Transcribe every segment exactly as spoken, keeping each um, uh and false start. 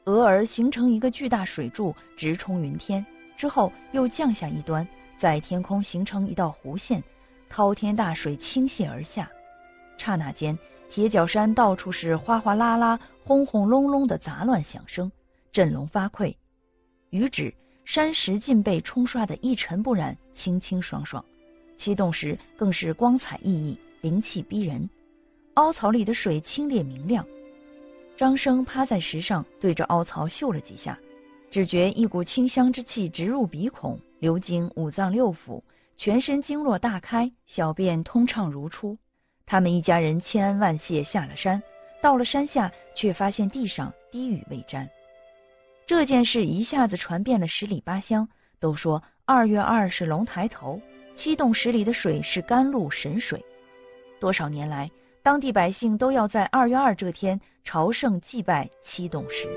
俄而形成一个巨大水柱，直冲云天，之后又降下一端，在天空形成一道弧线，滔天大水倾泻而下。刹那间，铁角山到处是哗哗啦啦、轰轰隆隆的杂乱响声，震聋发聩。余指山石尽被冲刷得一尘不染，清清爽爽。七洞石更是光彩熠熠，灵气逼人。凹槽里的水清冽明亮。张生趴在石上，对着凹槽嗅了几下，只觉一股清香之气直入鼻孔，流经五脏六腑，全身经络大开，小便通畅如初。他们一家人千恩万谢下了山，到了山下，却发现地上滴雨未沾。这件事一下子传遍了十里八乡，都说二月二是龙抬头，七洞石里的水是甘露神水。多少年来，当地百姓都要在二月二这天朝圣祭拜七洞石。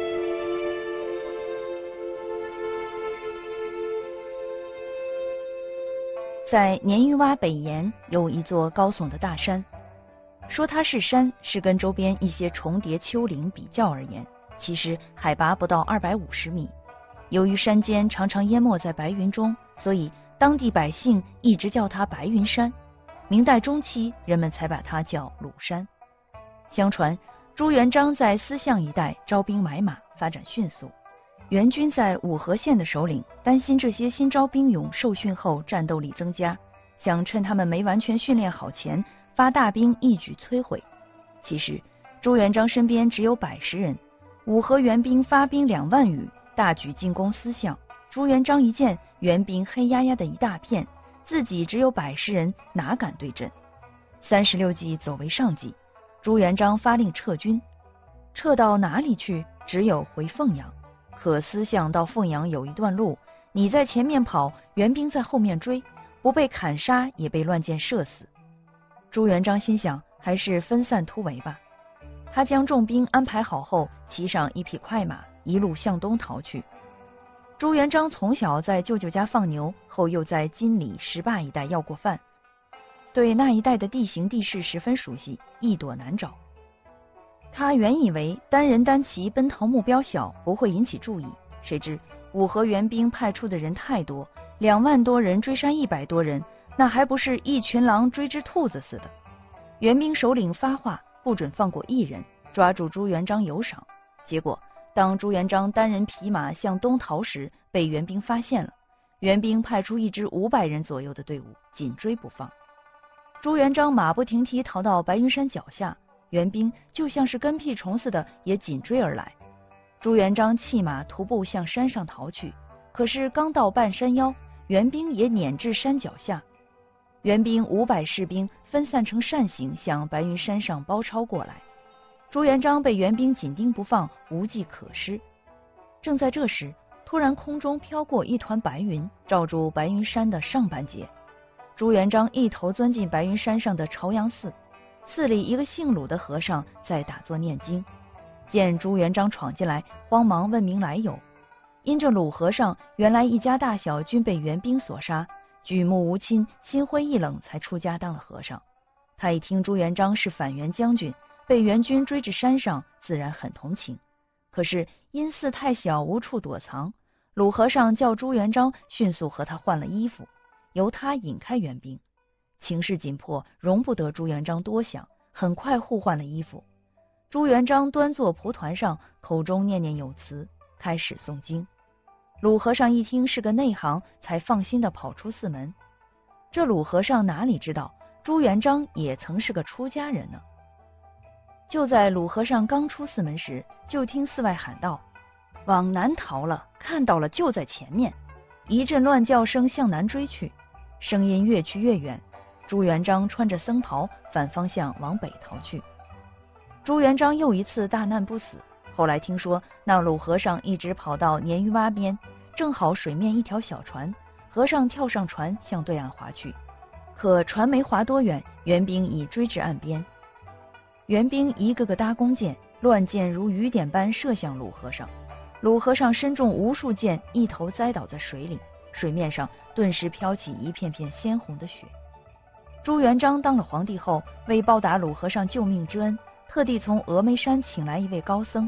在鲶鱼洼北沿有一座高耸的大山，说它是山，是跟周边一些重叠丘陵比较而言，其实海拔不到二百五十米。由于山间常常淹没在白云中，所以当地百姓一直叫它白云山。明代中期，人们才把它叫鲁山。相传朱元璋在思巷一带招兵买马，发展迅速。元军在五河县的首领担心这些新招兵勇受训后战斗力增加，想趁他们没完全训练好前发大兵一举摧毁。其实朱元璋身边只有百十人，五河援兵发兵两万余，大举进攻思巷。朱元璋一见援兵黑压压的一大片，自己只有百十人，哪敢对阵？三十六计走为上计，朱元璋发令撤军。撤到哪里去？只有回凤阳。可思巷到凤阳有一段路，你在前面跑，援兵在后面追，不被砍杀也被乱箭射死。朱元璋心想，还是分散突围吧。他将重兵安排好后，骑上一匹快马，一路向东逃去。朱元璋从小在舅舅家放牛，后又在金里、石坝一带要过饭，对那一带的地形地势十分熟悉，易躲难找。他原以为单人单骑奔逃目标小，不会引起注意，谁知五河援兵派出的人太多，两万多人追杀一百多人，那还不是一群狼追只兔子似的。援兵首领发话，不准放过一人，抓住朱元璋有赏。结果当朱元璋单人匹马向东逃时，被援兵发现了。援兵派出一支五百人左右的队伍，紧追不放。朱元璋马不停蹄逃到白云山脚下，援兵就像是跟屁虫似的也紧追而来。朱元璋弃马徒步向山上逃去，可是刚到半山腰，援兵也撵至山脚下。援兵五百士兵分散成扇形向白云山上包抄过来。朱元璋被援兵紧盯不放，无计可施。正在这时，突然空中飘过一团白云，罩住白云山的上半截。朱元璋一头钻进白云山上的朝阳寺，寺里一个姓鲁的和尚在打坐念经，见朱元璋闯进来，慌忙问明来由。因这鲁和尚原来一家大小均被援兵所杀，举目无亲，心灰意冷，才出家当了和尚。他一听朱元璋是反元将军，被援军追至山上，自然很同情。可是因寺太小，无处躲藏，鲁和尚叫朱元璋迅速和他换了衣服，由他引开援兵。情势紧迫，容不得朱元璋多想，很快互换了衣服。朱元璋端坐蒲团上，口中念念有词，开始诵经。鲁和尚一听是个内行，才放心地跑出寺门。这鲁和尚哪里知道朱元璋也曾是个出家人呢？就在鲁和尚刚出寺门时，就听寺外喊道：“往南逃了，看到了就在前面。”一阵乱叫声向南追去，声音越去越远。朱元璋穿着僧袍，反方向往北逃去。朱元璋又一次大难不死。后来听说那鲁和尚一直跑到鲶鱼洼边，正好水面一条小船，和尚跳上船向对岸划去。可船没划多远，援兵已追至岸边。援兵一个个搭弓箭，乱箭如雨点般射向鲁和尚。鲁和尚身中无数箭，一头栽倒在水里，水面上顿时飘起一片片鲜红的血。朱元璋当了皇帝后，为报答鲁和尚救命之恩，特地从峨眉山请来一位高僧，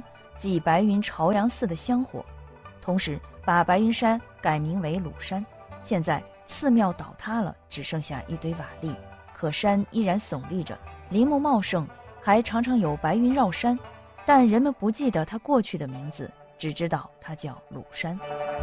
即白云朝阳寺的香火，同时把白云山改名为鲁山。现在寺庙倒塌了，只剩下一堆瓦砾，可山依然耸立着，林木茂盛，还常常有白云绕山，但人们不记得它过去的名字，只知道它叫鲁山。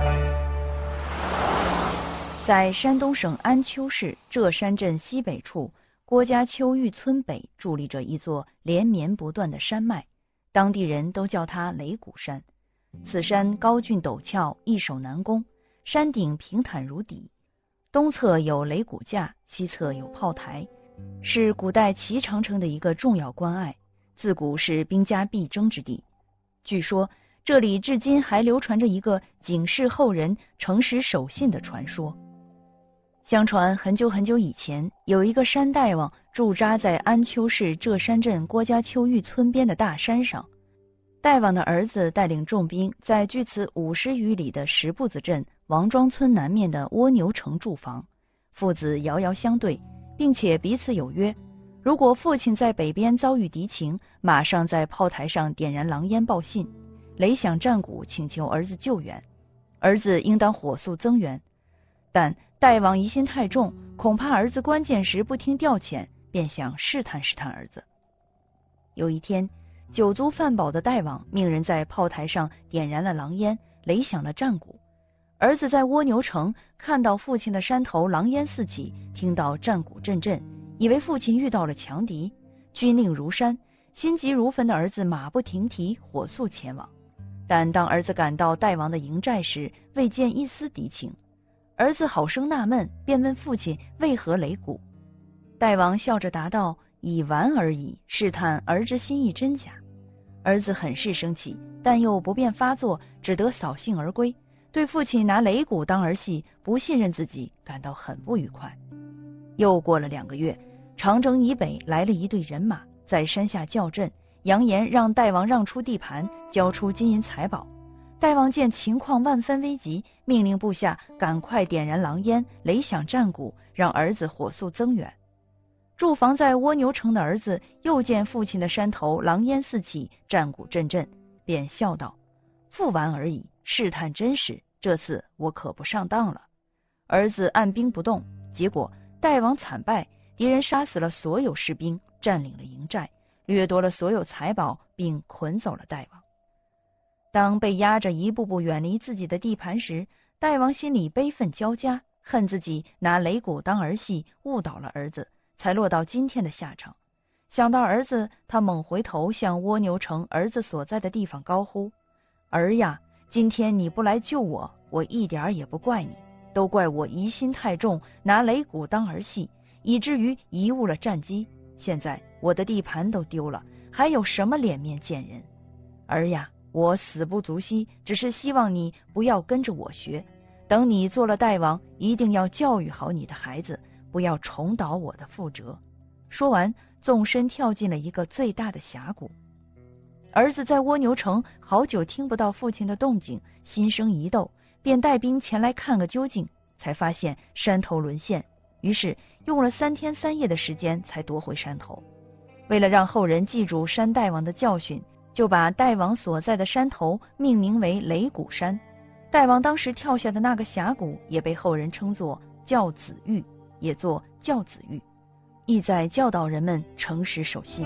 在山东省安丘市浙山镇西北处郭家丘峪村北伫立着一座连绵不断的山脉，当地人都叫它雷鼓山。此山高峻陡峭，易守难攻，山顶平坦如底，东侧有雷鼓架，西侧有炮台，是古代齐长城的一个重要关隘，自古是兵家必争之地。据说这里至今还流传着一个警示后人诚实守信的传说。相传很久很久以前，有一个山大王驻扎在安丘市浙山镇郭家丘峪村边的大山上。大王的儿子带领重兵在距此五十余里的石步子镇王庄村南面的蜗牛城驻防，父子遥遥相对，并且彼此有约，如果父亲在北边遭遇敌情，马上在炮台上点燃狼烟报信，雷响战鼓请求儿子救援，儿子应当火速增援。但大王疑心太重，恐怕儿子关键时不听调遣，便想试探试探儿子。有一天，酒足饭饱的大王命人在炮台上点燃了狼烟，雷响了战鼓。儿子在蜗牛城看到父亲的山头狼烟四起，听到战鼓阵阵，以为父亲遇到了强敌，军令如山，心急如焚的儿子马不停蹄，火速前往。但当儿子赶到大王的营寨时，未见一丝敌情。儿子好生纳闷，便问父亲为何擂鼓。大王笑着答道：“以玩而已，试探儿之心意真假。”儿子很是生气，但又不便发作，只得扫兴而归。对父亲拿擂鼓当儿戏，不信任自己，感到很不愉快。又过了两个月，长征以北来了一队人马，在山下叫阵，扬言让大王让出地盘，交出金银财宝。大王见情况万分危急，命令部下赶快点燃狼烟，雷响战鼓，让儿子火速增援。驻防在蜗牛城的儿子又见父亲的山头狼烟四起，战鼓阵阵，便笑道：“复玩而已，试探真实，这次我可不上当了。”儿子按兵不动，结果大王惨败，敌人杀死了所有士兵，占领了营寨，掠夺了所有财宝，并捆走了大王。当被压着一步步远离自己的地盘时，大王心里悲愤交加，恨自己拿擂鼓当儿戏，误导了儿子，才落到今天的下场。想到儿子，他猛回头向蜗牛城儿子所在的地方高呼：“儿呀，今天你不来救我，我一点也不怪你，都怪我疑心太重，拿擂鼓当儿戏，以至于贻误了战机。现在我的地盘都丢了，还有什么脸面见人？儿呀，我死不足惜，只是希望你不要跟着我学。等你做了大王，一定要教育好你的孩子，不要重蹈我的覆辙。”说完，纵身跳进了一个最大的峡谷。儿子在蜗牛城好久听不到父亲的动静，心生疑窦，便带兵前来看个究竟，才发现山头沦陷，于是用了三天三夜的时间才夺回山头。为了让后人记住山大王的教训，就把大王所在的山头命名为擂鼓山。大王当时跳下的那个峡谷也被后人称作教子峪，也作教子峪，意在教导人们诚实守信。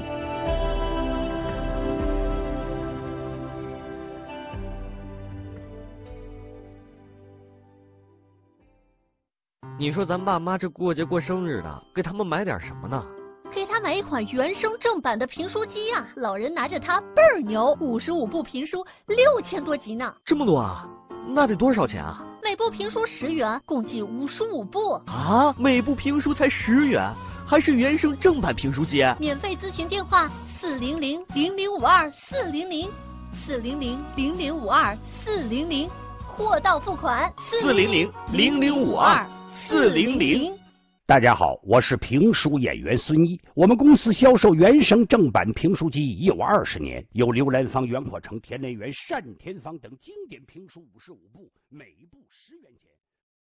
你说咱爸妈这过节过生日的，给他们买点什么呢？ 给他买一款原声正版的评书机呀、啊！老人拿着它倍儿牛，五十五部评书，六千多集呢。 这么多啊？那得多少钱啊？ 每部评书十元，共计五十五部啊！每部评书才十元，还是原声正版评书机？ 免费咨询电话：四零零零零五二四零零四零零零零五二四零零，货到付款。 四零零零零五二四零零。 大家好，我是评书演员孙一。我们公司销售原声正版评书机已有二十年，有刘兰芳、袁阔成、田连元、单田芳等经典评书五十五部，每部十元钱。